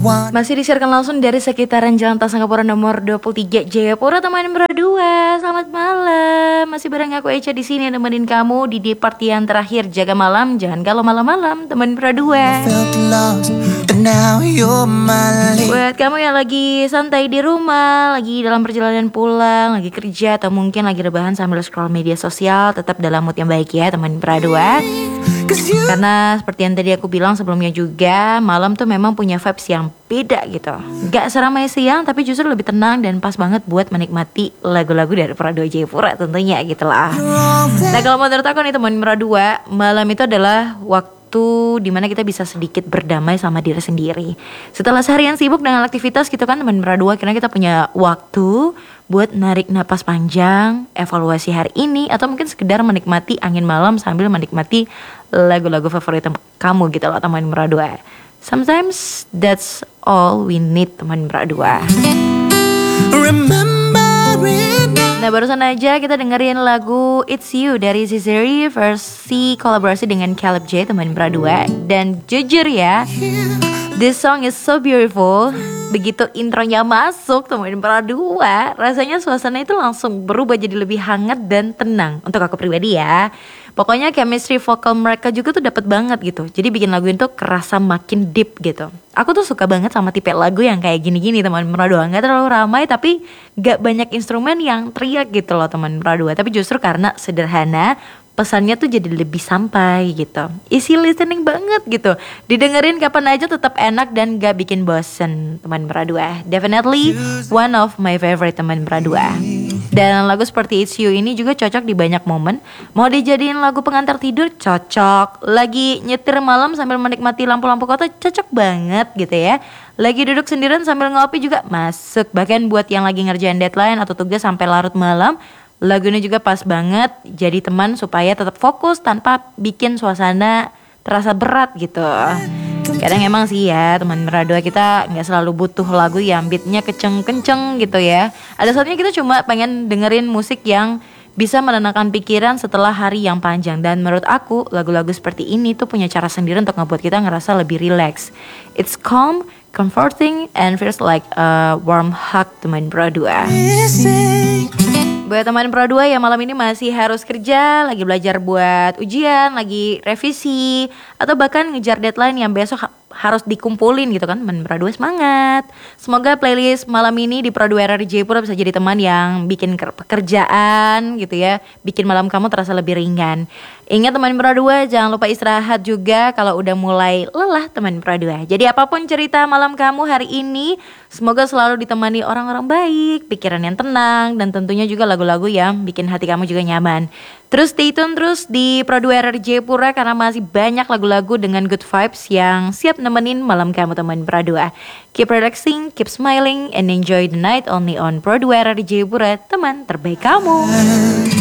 Masih disiarkan langsung dari sekitaran Jalan Tasangkapura nomor 23 Jayapura, teman berdua. Selamat malam. Masih bareng aku Echa di sini nemenin kamu di part yang terakhir. Jaga malam, jangan galau malam-malam, teman berdua. Buat kamu yang lagi santai di rumah, lagi dalam perjalanan pulang, lagi kerja atau mungkin lagi rebahan sambil scroll media sosial, tetap dalam mood yang baik ya, teman berdua. Karena seperti yang tadi aku bilang sebelumnya juga, malam tuh memang punya vibes yang beda gitu. Gak seramai siang tapi justru lebih tenang dan pas banget buat menikmati lagu-lagu dari Prado Jayapura tentunya gitu lah. Nah kalau menurut aku nih teman Pradua, malam itu adalah waktu dimana kita bisa sedikit berdamai sama diri sendiri. Setelah seharian sibuk dengan aktivitas gitu kan teman Pradua, karena kita punya waktu buat narik napas panjang, evaluasi hari ini, atau mungkin sekedar menikmati angin malam sambil menikmati lagu-lagu favorit kamu gitu loh teman Pradua. Sometimes that's all we need teman Pradua. Nah barusan aja kita dengerin lagu It's You dari Zizeri versi kolaborasi dengan Caleb J teman Pradua. Dan jujur ya, this song is so beautiful. Begitu intronya masuk teman Pradua, rasanya suasana itu langsung berubah jadi lebih hangat dan tenang. Untuk aku pribadi ya, pokoknya chemistry vokal mereka juga tuh dapet banget gitu. Jadi bikin lagu itu kerasa makin deep gitu. Aku tuh suka banget sama tipe lagu yang kayak gini-gini teman Pradua. Gak terlalu ramai tapi gak banyak instrumen yang teriak gitu loh teman Pradua. Tapi justru karena sederhana, pesannya tuh jadi lebih sampai gitu. Easy listening banget gitu. Didengerin kapan aja tetap enak dan gak bikin bosen teman Pradua. Definitely one of my favorite teman Pradua. Dan lagu seperti It's You ini juga cocok di banyak momen. Mau dijadiin lagu pengantar tidur cocok. Lagi nyetir malam sambil menikmati lampu-lampu kota cocok banget gitu ya. Lagi duduk sendirian sambil ngopi juga masuk. Bahkan buat yang lagi ngerjain deadline atau tugas sampai larut malam, lagu ini juga pas banget jadi teman supaya tetap fokus tanpa bikin suasana terasa berat gitu. Kadang emang sih ya teman Pradua, kita gak selalu butuh lagu yang beatnya kenceng-kenceng gitu ya. Ada saatnya kita cuma pengen dengerin musik yang bisa menenangkan pikiran setelah hari yang panjang. Dan menurut aku lagu-lagu seperti ini tuh punya cara sendiri untuk ngebuat kita ngerasa lebih relax. It's calm, comforting, and feels like a warm hug teman Pradua. Buat teman Pradua yang malam ini masih harus kerja, lagi belajar buat ujian, lagi revisi, atau bahkan ngejar deadline yang besok harus dikumpulin gitu kan, teman Pradua semangat. Semoga playlist malam ini di Pradua RRI Jayapura bisa jadi teman yang bikin pekerjaan gitu ya, bikin malam kamu terasa lebih ringan. Ingat teman Pradua, jangan lupa istirahat juga kalau udah mulai lelah teman Pradua. Jadi apapun cerita malam kamu hari ini, semoga selalu ditemani orang-orang baik, pikiran yang tenang, dan tentunya juga lagu-lagu yang bikin hati kamu juga nyaman. Terus stay tune terus di Pradua RRI Jayapura karena masih banyak lagu-lagu dengan good vibes yang siap nemenin malam kamu teman Pradua. Keep relaxing, keep smiling, and enjoy the night only on Pradua RRI Jayapura, teman terbaik kamu.